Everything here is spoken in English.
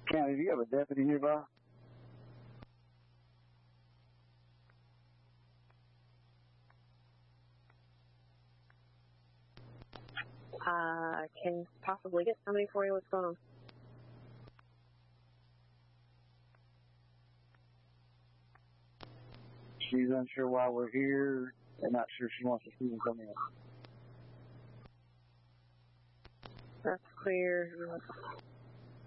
County, do you have a deputy nearby? Can possibly get somebody for you. What's going on? She's unsure why we're here and not sure she wants to see him come in. That's clear.